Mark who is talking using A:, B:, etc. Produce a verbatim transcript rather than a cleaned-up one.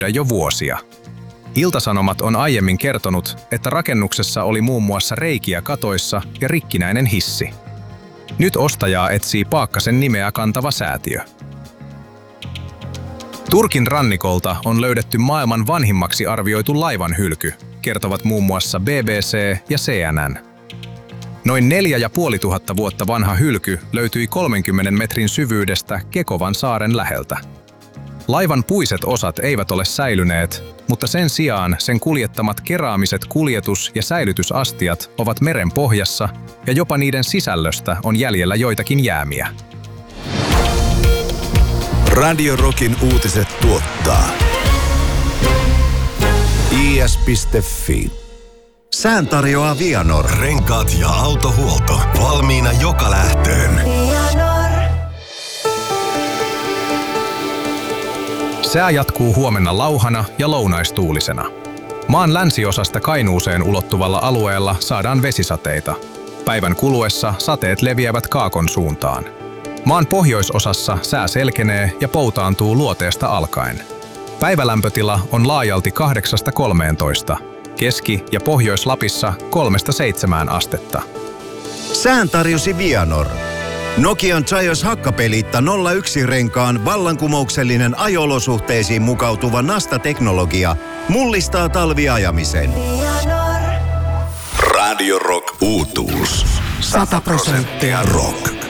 A: jo vuosia. Ilta-Sanomat on aiemmin kertonut, että rakennuksessa oli muun muassa reikiä katoissa ja rikkinäinen hissi. Nyt ostajaa etsii Paakkasen nimeä kantava säätiö. Turkin rannikolta on löydetty maailman vanhimmaksi arvioitu laivanhylky, kertovat muun muassa B B C ja C N N. Noin neljä ja puoli tuhatta vuotta vanha hylky löytyi kolmenkymmenen metrin syvyydestä Kekovan saaren läheltä. Laivan puiset osat eivät ole säilyneet, mutta sen sijaan sen kuljettamat keraamiset kuljetus- ja säilytysastiat ovat meren pohjassa ja jopa niiden sisällöstä on jäljellä joitakin jäämiä.
B: Radio Rockin uutiset tuottaa I S piste F I. Sään tarjoaa Vianor.
C: Renkaat ja autohuolto valmiina joka lähtöön.
A: Sää jatkuu huomenna lauhana ja lounaistuulisena. Maan länsiosasta Kainuuseen ulottuvalla alueella saadaan vesisateita. Päivän kuluessa sateet leviävät kaakon suuntaan. Maan pohjoisosassa sää selkenee ja poutaantuu luoteesta alkaen. Päivälämpötila on laajalti kahdeksasta kolmeentoista. Keski- ja Pohjois-Lapissa kolmesta seitsemään astetta.
B: Sään tarjosi Vianor. Nokian Gios Hakkapeliitta nolla yksi renkaan vallankumouksellinen ajo-olosuhteisiin mukautuva Nasta-teknologia mullistaa talviajamisen.
C: Radio Rock uutuus. Sata prosenttia rock.